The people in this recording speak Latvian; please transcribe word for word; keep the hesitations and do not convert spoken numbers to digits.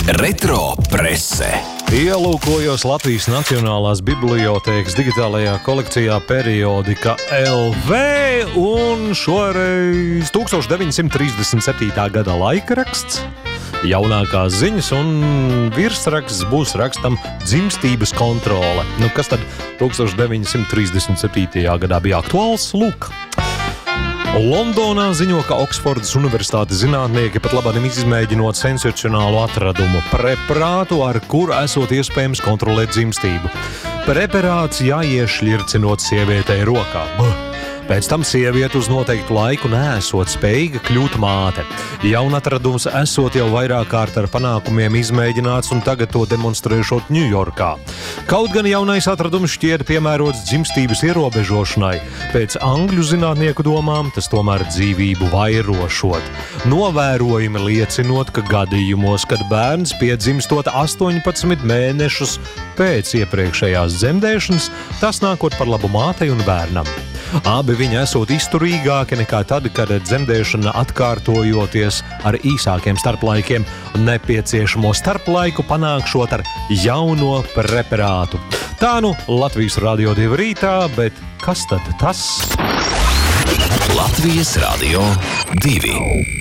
Retro prese. Ielūkojos Latvijas Nacionālās bibliotēkas digitālajā kolekcijā Periodika L V un šoreiz tūkstoš deviņsimt trīsdesmit septītā gada laikraksts, jaunākās ziņas un virsraksts būs rakstam dzimstības kontrole. Nu, kas tad tūkstoš deviņsimt trīsdesmit septītajā gadā bija aktuāls? Lūk. Londonā ziņo, ka Oksfordas universitātes zinātnieki pat labāk izmēģinot sensacionālu atradumu preparātu, ar kuru esot iespējams kontrolēt dzimstību. Preparāts jāiešļircinot sievietei rokā. Pēc tam sieviete uz noteiktu laiku neesot spējīga kļūt māte. Jaunatradums esot jau vairāk kārt ar panākumiem izmēģināts un tagad to demonstrēšot Ņujorkā. Kaut gan jaunais atradums šķiet piemērots dzimstības ierobežošanai, pēc angļu zinātnieku domām tas tomēr dzīvību vairošot. Novērojumi liecinot, ka gadījumos, kad bērns piedzimstot astoņpadsmit mēnešus pēc iepriekšējās dzemdēšanas, tas nākot par labu mātei un bērnam. Abi viņi esot izturīgāki nekā tad, kad dzemdēšana atkārtojoties ar īsākiem starplaikiem un nepieciešamo starplaiku panākšot ar jauno preparātu. Tā nu Latvijas Radio divi rītā, bet kas tad tas? Latvijas Radio divi.